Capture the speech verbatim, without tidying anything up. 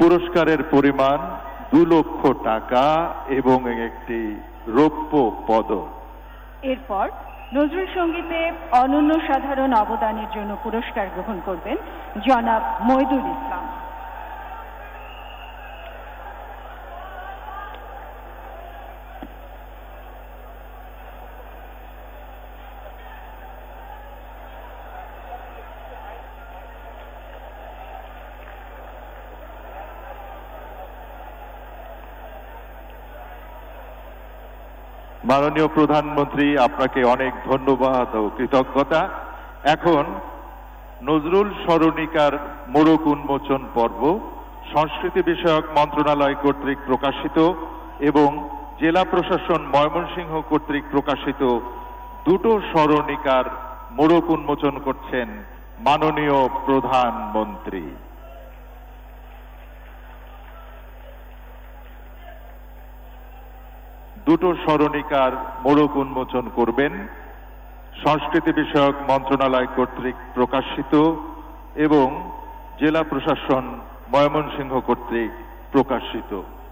পুরস্কারের পরিমাণ দু লক্ষ টাকা এবং একটি রৌপ্য পদক। এরপর নজরুল সঙ্গীতে অনন্য সাধারণ অবদানের জন্য পুরস্কার গ্রহণ করবেন জনাব মইদুল ইসলাম। মাননীয় প্রধানমন্ত্রী, আপনাকে অনেক ধন্যবাদ ও কৃতজ্ঞতা। এখন নজরুল স্মরণিকার মোড়ক উন্মোচন পর্ব সংস্কৃতি বিষয়ক মন্ত্রণালয় কর্তৃক প্রকাশিত এবং জেলা প্রশাসন ময়মনসিংহ কর্তৃক প্রকাশিত দুটো স্মরণিকার মোড়ক উন্মোচন করছেন মাননীয় প্রধানমন্ত্রী। দুটো স্মরণিকার মোড়ক উন্মোচন করবেন সংস্কৃতি বিষয়ক মন্ত্রণালয় কর্তৃক প্রকাশিত এবং জেলা প্রশাসন ময়মনসিংহ কর্তৃক প্রকাশিত।